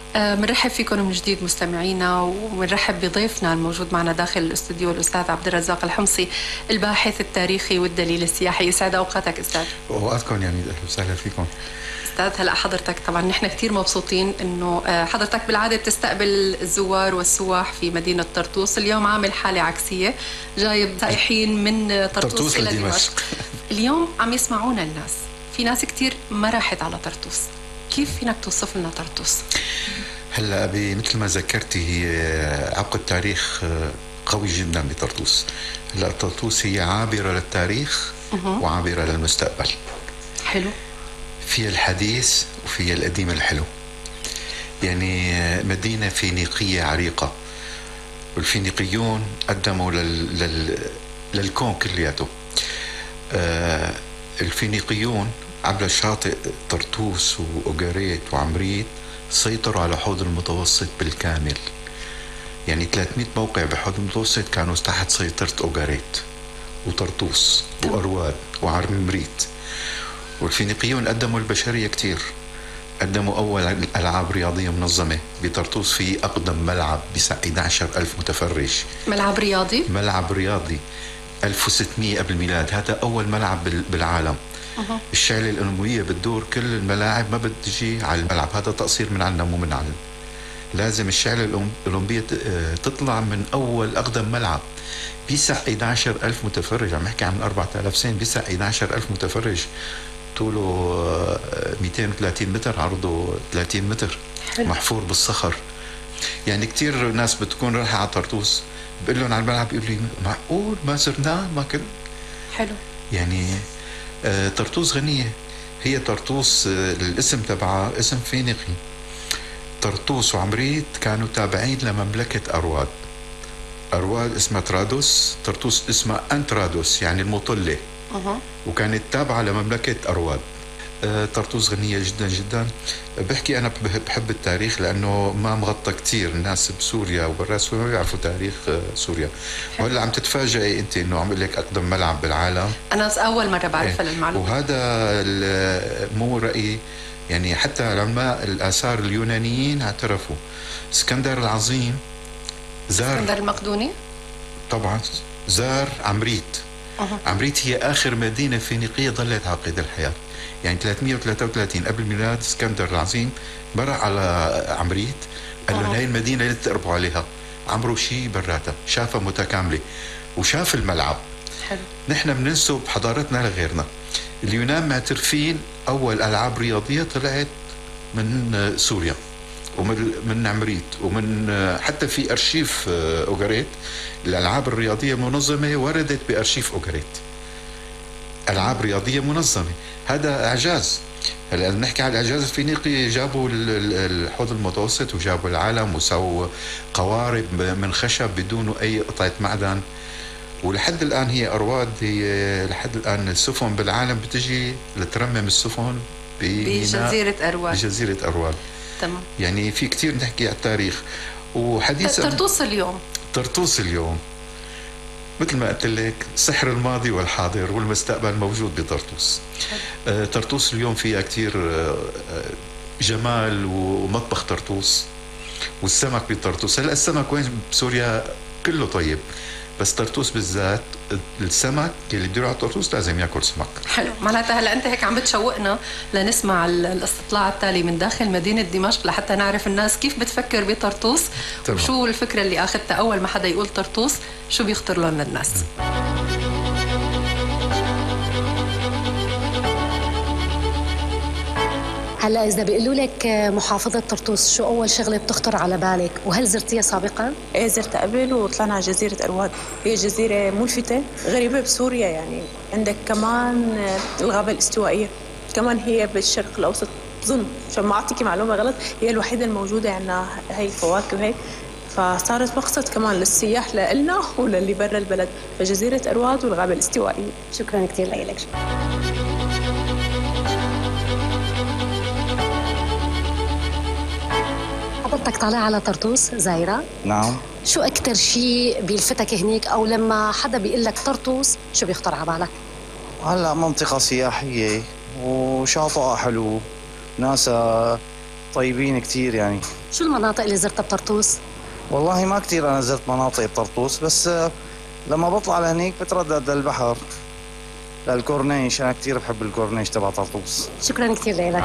بنرحب فيكم من جديد مستمعينا، وبنرحب بضيفنا الموجود معنا داخل الاستوديو الأستاذ عبد الرزاق الحمصي، الباحث التاريخي والدليل السياحي. يسعد أوقاتك أستاذ. وأوقاتكم يعني، أهلا وسهلا فيكم أستاذ. هلأ حضرتك طبعا نحن كتير مبسوطين إنه حضرتك بالعادة بتستقبل الزوار والسواح في مدينة طرطوس. اليوم عامل حالة عكسية، جايب سائحين من طرطوس إلى دمشق. اليوم عم يسمعونا الناس، في ناس كتير ما راحت على طرطوس. كيف فينك توصف لنا طرطوس؟ هلا مثل ما ذكرتي، هي عبق التاريخ قوي جدا بطرطوس. هلا طرطوس هي عابرة للتاريخ وعابرة للمستقبل. حلو. فيها الحديث وفيها القديم الحلو. يعني مدينة فينيقية عريقة، والفينيقيون قدموا للكون كلياته. الفينيقيون عبر شاطئ طرطوس وأوغاريت وعمريت سيطروا على حوض المتوسط بالكامل. يعني 300 موقع بحوض المتوسط كانوا تحت سيطرة أوغاريت وطرطوس وأرواد وعمريت. والفينيقيون قدموا البشرية كتير. قدموا أول ألعاب رياضية منظمة بطرطوس، في أقدم ملعب بيسع 11,000 متفرج. ملعب رياضي؟ ملعب رياضي 1600 قبل الميلاد. هذا أول ملعب بالعالم. الشعلة الأولمبية بتدور كل الملاعب، ما بتجي على الملعب. هذا تقصير من عنا، مو من عنا. لازم الشعلة الأولمبية تطلع من أول أقدم ملعب بيسع 11,000 متفرج. عم نحكي عن 4,000 سنة. بيسع 11,000 متفرج، طوله 230 متر، عرضه 30 متر. حلو. محفور بالصخر. يعني كتير ناس بتكون رايحة على طرطوس، بقول لهم على الملعب، بيقول لي معقول ما زرناه؟ ما كنت. حلو. يعني طرطوس غنية. هي طرطوس الاسم تبعها اسم فينيقي. طرطوس وعمريت كانوا تابعين لمملكة أرواد. أرواد اسمها ترادوس، طرطوس اسمها أنترادوس يعني المطلة. وكانت تابعة لمملكة أرواد. طرطوس غنية جدا جدا. بحكي أنا بحب التاريخ لأنه ما مغطى كتير. الناس بسوريا وبرا سوريا ما بيعرفوا تاريخ سوريا. وهلا عم تتفاجئي أنت إنه عم أقول لك أقدم ملعب بالعالم. أنا أول مرة بعرف المعلومة. وهذا مو رأيي، يعني حتى علماء الآثار اليونانيين اعترفوا. اسكندر العظيم زار، اسكندر المقدوني طبعا زار عمريت. عمريت هي آخر مدينة فينيقية ظلت على قيد الحياة. يعني 333 قبل الميلاد اسكندر العظيم مرق على عمريت، قال لهم هاي المدينة اللي تقربوا عليها. عمرو شيء براتها، شافها متكاملة وشاف الملعب. حلو. نحن بننسب حضارتنا لغيرنا. اليونان معترفين أول ألعاب رياضية طلعت من سوريا ومن عمريت، ومن حتى في أرشيف أوغاريت الألعاب الرياضية منظمة وردت بأرشيف أوغاريت. ألعاب رياضية منظمة، هذا إعجاز. هلا نحكي على الإعجاز الفينيقي. جابوا الحوض المتوسط وجابوا العالم وسووا قوارب من خشب بدون أي قطعة معدن. ولحد الآن هي أرواد، هي لحد الآن السفن بالعالم بتجي لترمم السفن بجزيرة أرواد. بجزيرة أرواد. تمام. يعني في كتير نحكي على التاريخ. وحديث طرطوس اليوم مثل ما قلت لك، سحر الماضي والحاضر والمستقبل موجود بطرطوس. طرطوس اليوم فيها كتير جمال، ومطبخ طرطوس والسمك بطرطوس. هلا السمك وين بسوريا كله طيب، بس طرطوس بالذات السمك اللي بده على طرطوس لازم ياكل سمك. حلو. معناتها هلا انت هيك عم بتشوقنا لنسمع الاستطلاع التالي من داخل مدينه دمشق لحتى نعرف الناس كيف بتفكر بطرطوس. وشو الفكره اللي اخذتها اول ما حدا يقول طرطوس، شو بيخطر لهم للناس. هلا إذا بيقولوا لك محافظة طرطوس، شو أول شغلة بتخطر على بالك؟ وهل زرتيها سابقاً؟ إيه زرتها قبل، وطلعنا على جزيرة أرواد. هي جزيرة ملفتة غريبة بسوريا. يعني عندك كمان الغابة الاستوائية، كمان هي بالشرق الأوسط ظن، عشان ما أعطيكي معلومة غلط، هي الوحيدة الموجودة عندنا هي الفواكه وهيك. فصارت مقصد كمان للسياح لنا وللي برا البلد. فجزيرة أرواد والغابة الاستوائية. شكراً كتير لك. حضرتك طالع على طرطوس زايرة؟ نعم. شو أكتر شيء بيلفتك هنيك، أو لما حدا بيقول لك طرطوس شو بيخطر على بالك؟ هلا منطقة سياحية وشاطئها حلو، ناسها طيبين كتير يعني. شو المناطق اللي زرتها بطرطوس؟ والله ما كتير أنا زرت مناطق بطرطوس، بس لما بطلع لهنيك بتردد للبحر للكورنيش. أنا كتير بحب الكورنيش تبع طرطوس. شكرا كتير لك.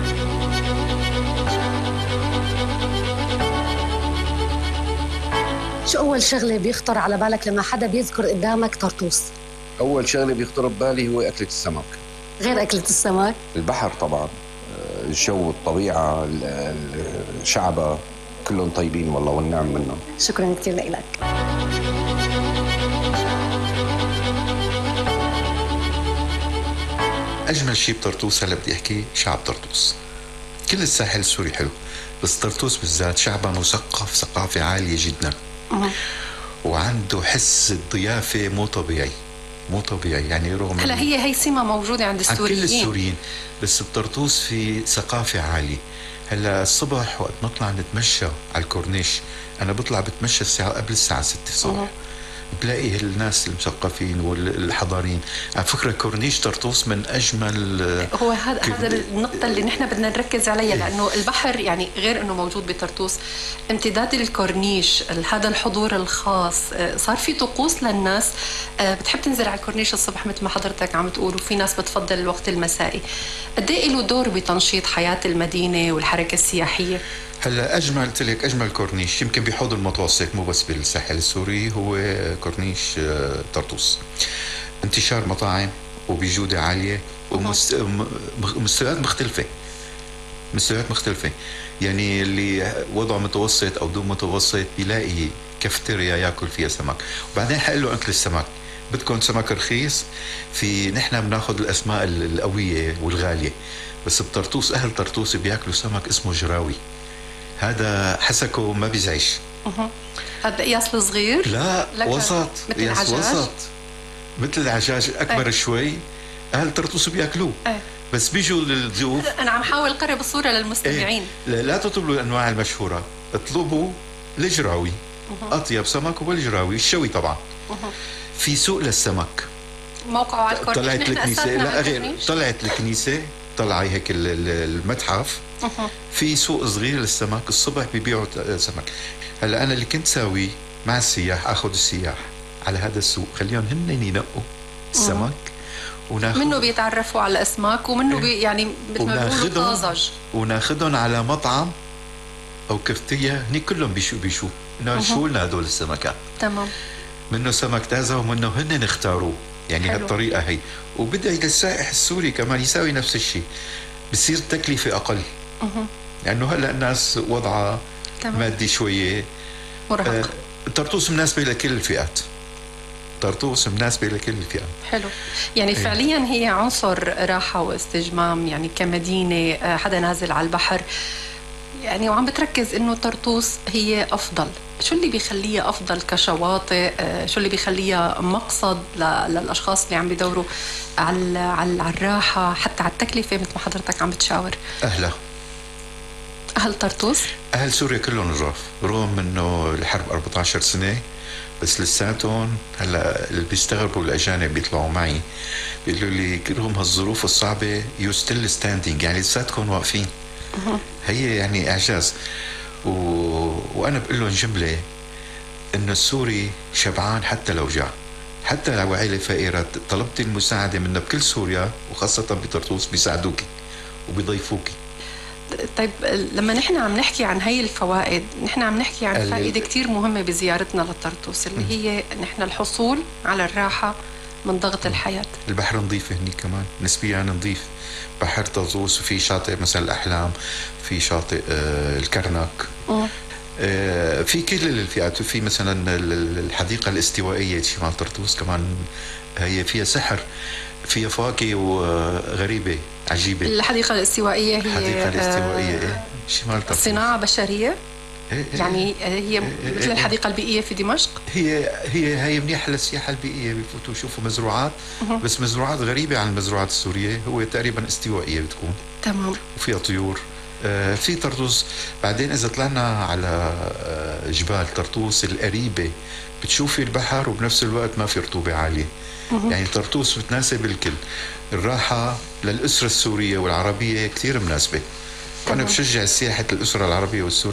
شو أول شغلة بيخطر على بالك لما حدا بيذكر قدامك طرطوس؟ أول شغلة بيخطر ببالي هو أكلة السمك. غير أكلة السمك؟ البحر طبعا، الجو، الطبيعة، شعبها كلهم طيبين والله والنعم منهم. شكرا كتير لك. أجمل شيء بطرطوس هلا بدي أحكي شعب طرطوس. كل الساحل السوري حلو، بس طرطوس بالذات شعبها مثقف ثقافة عالية جدا، وعنده حس الضيافة مو طبيعي، مو طبيعي يعني. رغم هلا هي سمة موجودة عند السوريين، كل السوريين، بس بطرطوس في ثقافة عالية. هلا الصبح وقت نطلع نتمشى على الكورنيش، أنا بطلع بتمشى الساعة قبل الساعة 6 الصبح، بلاقي الناس المثقفين والحضارين. على فكرة كورنيش طرطوس من أجمل، هو هذا النقطة اللي نحن بدنا نركز عليها، لأنه البحر يعني غير أنه موجود بطرطوس، امتداد الكورنيش، هذا الحضور الخاص، صار في طقوس للناس بتحب تنزل على الكورنيش الصبح مثل ما حضرتك عم تقول، وفي ناس بتفضل الوقت المسائي. قد ايه له دور بتنشيط حياة المدينة والحركة السياحية؟ هلا اجمل قلت لك اجمل كورنيش يمكن بحوض المتوسط، مو بس بالساحل السوري، هو كورنيش طرطوس. انتشار مطاعم وبجوده عاليه ومستويات مختلفه، مستويات مختلفه. يعني اللي وضعه متوسط او دون متوسط بيلاقي كافتيريا ياكل فيها سمك. وبعدين حقول له اكل السمك، بدكم سمك رخيص؟ في نحن بناخذ الاسماء القويه والغاليه، بس بطرطوس اهل طرطوس بياكلوا سمك اسمه جراوي. هذا حسكه ما بيزعش. هذا قياس الصغير؟ لا وسط، مثل وسط مثل العجاج اكبر شوي. اهل طرطوس بياكلوه. بس بيجوا للضيوف. انا عم حاول اقرب الصوره للمستمعين. لا تطلبوا الانواع المشهوره، اطلبوا الجراوي. اطيب سمك هو الجراوي الشوي طبعا. في سوق للسمك، موقعه على الكورنيش. طلعت الكنيسه، لا غير، طلعت الكنيسه، طلع هيك المتحف. في سوق صغير للسمك، الصبح بيبيعوا سمك. هلا انا اللي كنت ساوي مع السياح، اخذ السياح على هذا السوق، خليهم هن ينقوا السمك وناخذ منه، بيتعرفوا على الاسماك، ومنه يعني مثل ما بيقولوا طازج، وناخذهم على مطعم او كفتيه، هني كلهم بيشوفوا شو لنا هدول السمكات. تمام، منه سمك تازه ومنه هن اختاروه. يعني هالطريقه هي. وبدأ السائح السوري كمان يساوي نفس الشيء، بصير التكلفه اقل، لانه هلا الناس وضعها مادي شويه مرهق. طرطوس مناسبه لكل الفئات، طرطوس مناسبه لكل الفئات. حلو، يعني فعليا هي عنصر راحه واستجمام، يعني كمدينه حدا نازل على البحر يعني، وعم بتركز انه طرطوس هي افضل. شو اللي بيخليها افضل كشواطئ؟ شو اللي بيخليها مقصد للاشخاص اللي عم بيدوروا على الراحه، حتى على التكلفه مثل ما حضرتك عم بتشاور؟ اهل طرطوس، اهل سوريا كلهم نظاف، رغم انه الحرب 14 سنه، بس لساتهم هلا اللي بيستغربوا الاجانب بيطلعوا معي بيقولوا لي رغم هالظروف الصعبه يو ستيل ستاندينج، يعني لساتكم واقفين. هي يعني اعجاز. وانا بقول لهم جمله انه السوري شبعان حتى لو جاع، حتى لو عائله فقيره طلبت المساعده منها بكل سوريا وخاصه بطرطوس بيساعدوك وبيضيفوك. طيب لما نحن عم نحكي عن هاي الفوائد، نحن عم نحكي عن فائده كتير مهمه بزيارتنا لطرطوس، اللي هي نحن الحصول على الراحه من ضغط الحياه. البحر نظيف هني كمان، نسبيا نظيف. بحر طرطوس، وفي شاطئ مثلا الأحلام، في شاطئ الكرنك، في كل الفئات. وفي مثلا الحديقة الاستوائية شمال طرطوس كمان، هي فيها سحر، فيها فواكه وغريبة عجيبة. الحديقة الاستوائية هي الحديقة الاستوائية شمال طرطوس، صناعة بشرية. يعني هي مثل الحديقة البيئية في دمشق. هي منيحة للسياحة البيئية، بيفوتوا يشوفوا مزروعات، بس مزروعات غريبة عن المزروعات السورية، هو تقريبا استوائية بتكون. تمام. وفيها طيور. في طرطوس. بعدين إذا طلعنا على جبال طرطوس القريبة بتشوفي البحر وبنفس الوقت ما في رطوبة عالية. يعني طرطوس بتناسب الكل. الراحة للأسرة السورية والعربية كتير مناسبة. وأنا بشجع سياحة الأسرة العربية والسورية.